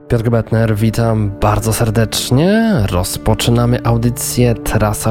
Piotr Bettner, witam bardzo serdecznie. Rozpoczynamy audycję Trasa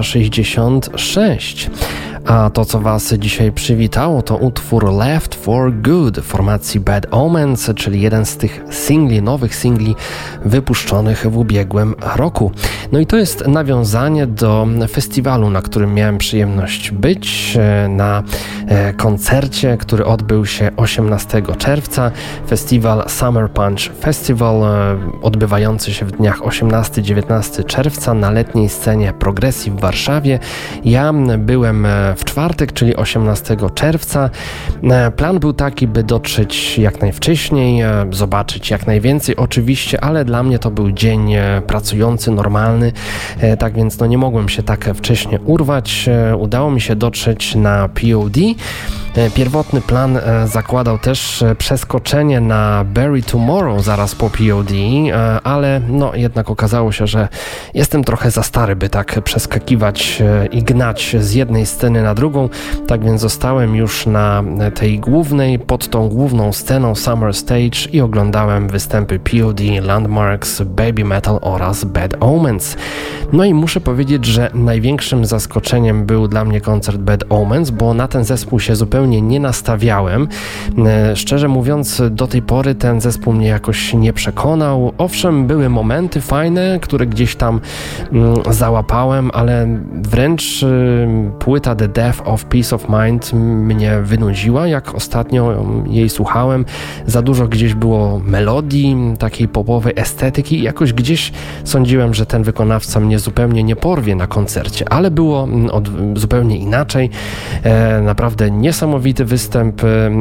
66. A to, co Was dzisiaj przywitało, to utwór Left for Good formacji Bad Omens, czyli jeden z tych nowych singli wypuszczonych w ubiegłym roku. No i to jest nawiązanie do festiwalu, na którym miałem przyjemność być, na koncercie, który odbył się 18 czerwca. Festiwal Summer Punch Festival, odbywający się w dniach 18-19 czerwca na letniej scenie Progresji w Warszawie. Ja byłem w czwartek, czyli 18 czerwca. Plan był taki, by dotrzeć jak najwcześniej, zobaczyć jak najwięcej oczywiście, ale dla mnie to był dzień pracujący, normalny, tak więc nie mogłem się tak wcześnie urwać. Udało mi się dotrzeć na POD. Pierwotny plan zakładał też przeskoczenie na Bury Tomorrow zaraz po POD, ale jednak okazało się, że jestem trochę za stary, by tak przeskakiwać i gnać z jednej sceny na drugą, tak więc zostałem już na tej głównej, pod tą główną sceną Summer Stage i oglądałem występy POD, Landmarks, Baby Metal oraz Bad Omens. No i muszę powiedzieć, że największym zaskoczeniem był dla mnie koncert Bad Omens, bo na ten zespół się zupełnie nie nastawiałem. Szczerze mówiąc, do tej pory ten zespół mnie jakoś nie przekonał. Owszem, były momenty fajne, które gdzieś tam załapałem, ale wręcz płyta The Death of Peace of Mind mnie wynudziła, jak ostatnio jej słuchałem. Za dużo gdzieś było melodii, takiej popowej estetyki i jakoś gdzieś sądziłem, że ten wykonawca mnie zupełnie nie porwie na koncercie, ale było zupełnie inaczej. Naprawdę niesamowity występ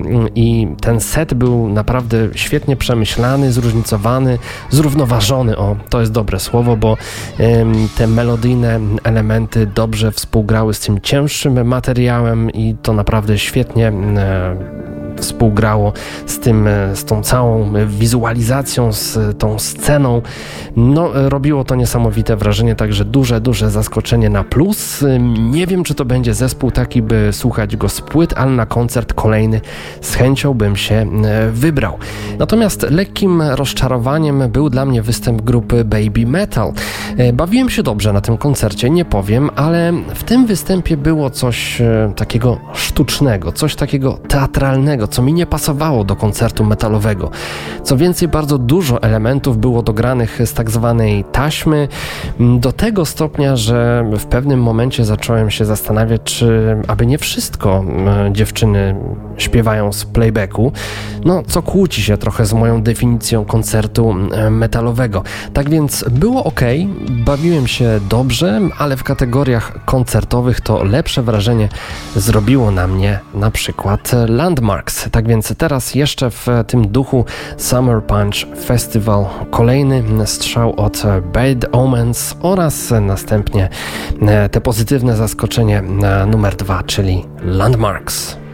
i ten set był naprawdę świetnie przemyślany, zróżnicowany, zrównoważony. To jest dobre słowo, bo te melodyjne elementy dobrze współgrały z tym cięższym materiałem i to naprawdę świetnie współgrało z tą całą wizualizacją, z tą sceną. Robiło to niesamowite wrażenie, także duże zaskoczenie na plus. Nie wiem, czy to będzie zespół taki, by słuchać go z płyt, ale na koncert kolejny z chęcią bym się wybrał. Natomiast lekkim rozczarowaniem był dla mnie występ grupy Baby Metal. Bawiłem się dobrze na tym koncercie, nie powiem, ale w tym występie było coś takiego sztucznego, coś takiego teatralnego, co mi nie pasowało do koncertu metalowego. Co więcej, bardzo dużo elementów było dogranych z tak zwanej taśmy, do tego stopnia, że w pewnym momencie zacząłem się zastanawiać, czy aby nie wszystko dziewczyny śpiewają z playbacku, co kłóci się trochę z moją definicją koncertu metalowego. Tak więc było okej, bawiłem się dobrze, ale w kategoriach koncertowych to lepsze wrażenie zrobiło na mnie na przykład Landmarks. Tak więc teraz jeszcze w tym duchu Summer Punch Festival kolejny strzał od Bad Omens oraz następnie te pozytywne zaskoczenie numer 2, czyli Landmarks.